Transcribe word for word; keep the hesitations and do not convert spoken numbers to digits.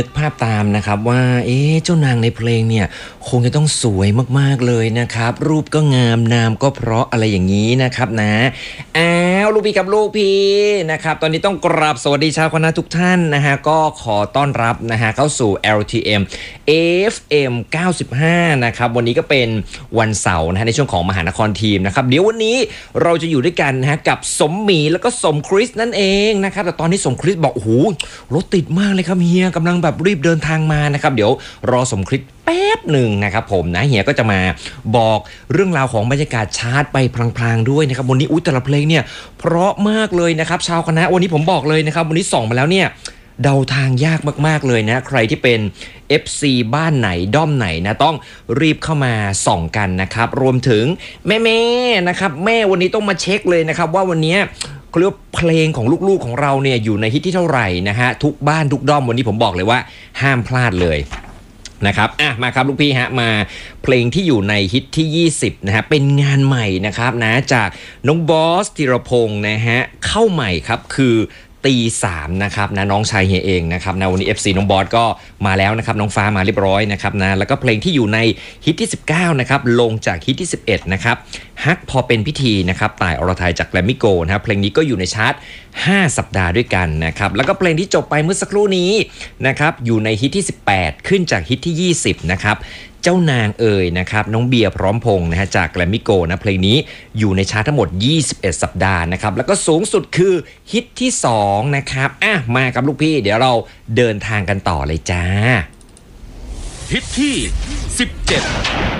นึกภาพตามนะครับว่าเอ๊ะเจ้านางในเพลงเนี่ยคงจะต้องสวยมากๆเลยนะครับรูปก็งามนามก็เพราะอะไรอย่างนี้นะครับนะอ้าวลูกพี่กับลูกพี่นะครับตอนนี้ต้องกราบสวัสดีชาวคณะทุกท่านนะฮะก็ขอต้อนรับนะฮะเข้าสู่ แอล ที เอ็ม เอ เอฟ เอ็ม เก้าสิบห้านะครับวันนี้ก็เป็นวันเสาร์นะฮะในช่วงของมหานครทีมนะครับเดี๋ยววันนี้เราจะอยู่ด้วยกันนะฮะกับสมหมีแล้วก็สมคริสนั่นเองนะครับแต่ตอนนี้สมคริสบอกโอ้โหรถติดมากเลยครับเฮียกำลังแบบรีบเดินทางมานะครับเดี๋ยวรอสมคริสแป๊บหนึ่งนะครับผมนะเฮียก็จะมาบอกเรื่องราวของบรรยากาศชาร์ตไปพลางๆด้วยนะครับวันนี้อุ้ยแต่ละเพลงเนี่ยเพราะมากเลยนะครับชาวคณะวันนี้ผมบอกเลยนะครับวันนี้ส่องมาแล้วเนี่ยเดาทางยากมากๆเลยนะใครที่เป็น เอฟ ซี บ้านไหนด้อมไหนนะต้องรีบเข้ามาส่องกันนะครับรวมถึงแม่ๆนะครับแม่วันนี้ต้องมาเช็คเลยนะครับว่าวันนี้เขาเรียกว่าเพลงของลูกๆของเราเนี่ยอยู่ในฮิตที่เท่าไหร่นะฮะทุกบ้านทุกด้อมวันนี้ผมบอกเลยว่าห้ามพลาดเลยนะครับอ่ะมาครับลูกพี่ฮะมาเพลงที่อยู่ในฮิตที่ยี่สิบนะฮะเป็นงานใหม่นะครับนะจากน้องบอสธีรพงศ์นะฮะเข้าใหม่ครับคือตีสามนะครับนะน้องชายเฮียเองนะครับนะวันนี้ เอฟ ซี น้องบอสก็มาแล้วนะครับน้องฟ้ามาเรียบร้อยนะครับนะแล้วก็เพลงที่อยู่ในฮิตที่สิบเก้านะครับลงจากฮิตที่สิบเอ็ดนะครับฮักพอเป็นพิธีนะครับต่ายอรทัยจากแกรมมี่โกลด์นะครับเพลงนี้ก็อยู่ในชาร์ตห้าสัปดาห์ด้วยกันนะครับแล้วก็เพลงที่จบไปเมื่อสักครู่นี้นะครับอยู่ในฮิตที่สิบแปดขึ้นจากฮิตที่ยี่สิบนะครับเจ้านางเอ่ยนะครับน้องเบียร์พร้อมพงษ์นะฮะจากแกรมมี่โกลด์นะเพลงนี้อยู่ในชาร์ตทั้งหมดยี่สิบเอ็ดสัปดาห์นะครับแล้วก็สูงสุดคือฮิตที่สองนะครับอ่ะมากับลูกพี่เดี๋ยวเราเดินทางกันต่อเลยจ้าฮิตที่สิบเจ็ด